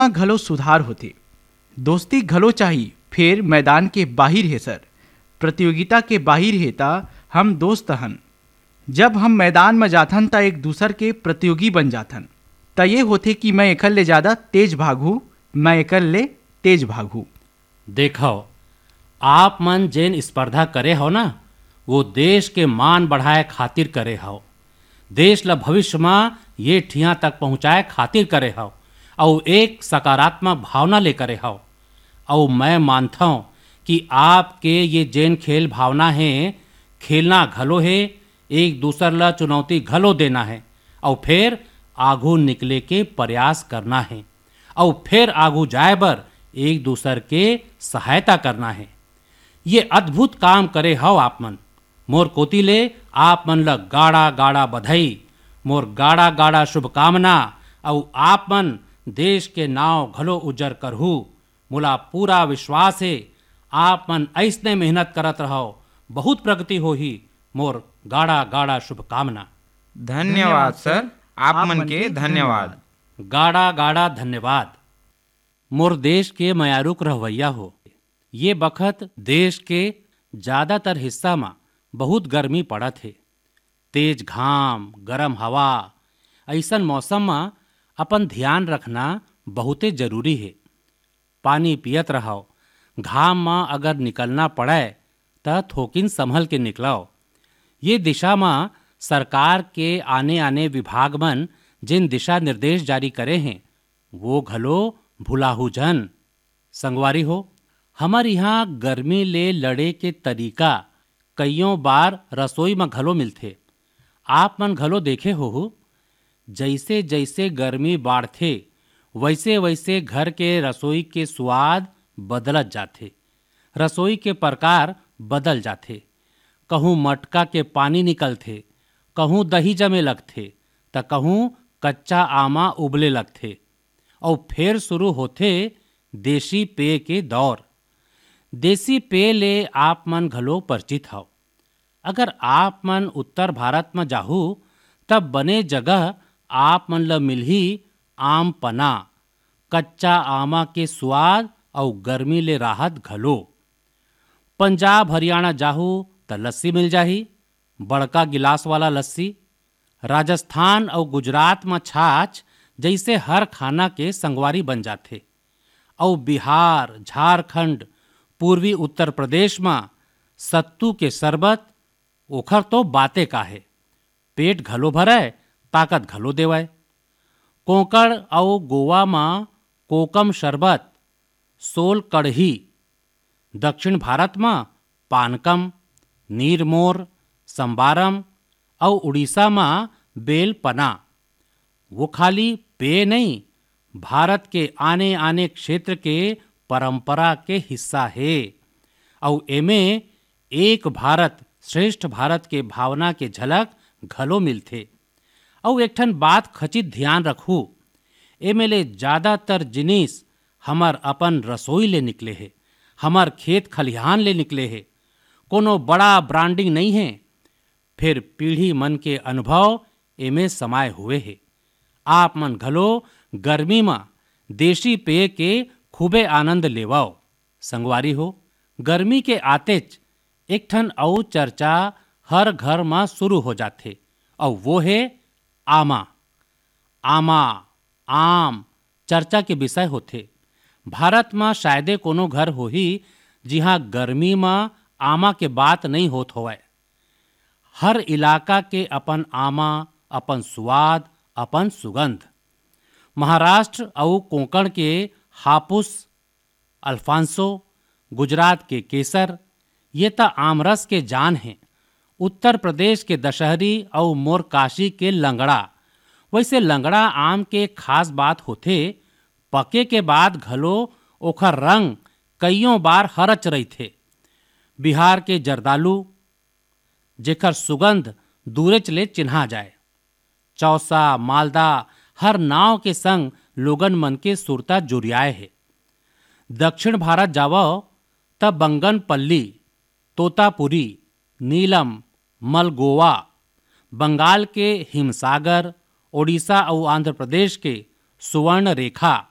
घलो सुधार होते। दोस्ती घलो चाहिए फिर मैदान के बाहिर है सर, प्रतियोगिता के बाहिर है ता हम दोस्त हन। जब हम मैदान में जाथन ता एक दूसर के प्रतियोगी बन जाथन। त ये होते कि मैं एकल ले ज़्यादा तेज भागू, मैं एकल ले तेज भागू। देखो, आप मन जेन स्पर्धा करे हो ना, वो देश के मान बढ़ाए खातिर करे हो। देश ला भविष्य में ये ठिया तक पहुँचाए खातिर करे हो और एक सकारात्मक भावना ले करे हो। और मैं मानता हूँ कि आपके ये जेन खेल भावना है, खेलना घलो है, एक दूसर ला चुनौती घलो देना है और फिर आगू निकले के प्रयास करना है और फिर आगू जाए बर एक दूसर के सहायता करना है। ये अद्भुत काम करे हो आप मन। मोर कोती ले आप मन ला गाड़ा गाड़ा बधाई, मोर गाड़ा गाड़ा शुभकामना। और आप मन देश के नाव घलो उजर करहू। मोला पूरा विश्वास है आप मन ऐसने मेहनत करत रहो, बहुत प्रगति होही। मोर गाड़ा गाड़ा शुभकामना। धन्यवाद सर, आप मन के धन्यवाद। गाड़ा गाड़ा धन्यवाद। मोर देश के मयारुक रहवैया हो। ये बखत देश के ज़्यादातर हिस्सा में बहुत गर्मी पड़त है। तेज घाम, गरम हवा, ऐसन मौसम में अपन ध्यान रखना बहुते जरूरी है। पानी पियत रहो। घाम में अगर निकलना पड़े तो थोकिन संभल के निकलाओ। ये दिशा में सरकार के आने आने विभाग मन जिन दिशा निर्देश जारी करे हैं वो घलो भुलाहू जन। संगवारी हो, हमार यहाँ गर्मी ले लड़े के तरीका कईयों बार रसोई में घलो मिलते। आप मन घलो देखे हो, जैसे जैसे गर्मी बाढ़थे वैसे वैसे घर के रसोई के स्वाद बदलत जाते, रसोई के प्रकार बदल जाते। कहूँ मटका के पानी निकलते, कहूँ दही जमे लगते, तो कहूँ कच्चा आमा उबले लगते। और फिर शुरू होते देसी पेय के दौर। देसी पेय ले आप मन घलो परिचित हो। अगर आप मन उत्तर भारत में जाहू तब बने जगह आप मन ला मिलही आम पना, कच्चा आमा के स्वाद और गर्मी ले राहत घलो। पंजाब हरियाणा जाहू तो लस्सी मिल जाही, बड़का गिलास वाला लस्सी। राजस्थान और गुजरात में छाछ जैसे हर खाना के संगवारी बन जाते। और बिहार, झारखंड, पूर्वी उत्तर प्रदेश में सत्तू के शरबत, ओखर तो बातें का है। पेट घलो भरे, ताकत घलो देवाय। कोंकण और गोवा में कोकम शरबत, सोल कढ़ी। दक्षिण भारत में पानकम, नीरमोर, संबारम और उड़ीसा में बेल पना। वो खाली पेय नहीं, भारत के आने आने क्षेत्र के परंपरा के हिस्सा है। और एमे एक भारत श्रेष्ठ भारत के भावना के झलक घलो मिलथे। और एक ठन बात खचित ध्यान रखू, एमे ले ज़्यादातर जिनिस हमर अपन रसोई ले निकले है, हमर खेत खलिहान ले निकले है। कोनो बड़ा ब्रांडिंग नहीं है। फिर पीढ़ी मन के अनुभव एमे समाये हुए है। आप मन घलो गर्मी में देशी पेय के खूबे आनंद लेवाओ। संगवारी हो, गर्मी के आतेच एक ठन और चर्चा हर घर में शुरू हो जाते और वो है आमा। आमा, आम चर्चा के विषय होते। भारत में शायदे कोनो घर होही जिहाँ गर्मी में आमा के बात नहीं होत होवे। हर इलाका के अपन आमा, अपन स्वाद, अपन सुगंध। महाराष्ट्र और कोंकण के हापुस, अल्फांसो, गुजरात के केसर, ये तो आमरस के जान हैं। उत्तर प्रदेश के दशहरी और मोरकाशी के लंगड़ा। वैसे लंगड़ा आम के खास बात होते, पके के बाद घलो ओखर रंग कईयों बार हरच रही थे। बिहार के जर्दालू, जेकर सुगंध दूरे चले चिन्हा जाए। चौसा, मालदा हर नाव के संग लोगन मन के सुरता जुरियाए है। दक्षिण भारत जावो तब बंगन पल्ली, तोतापुरी, नीलम, मलगोवा, बंगाल के हिमसागर, ओडिशा और आंध्र प्रदेश के सुवर्ण रेखा,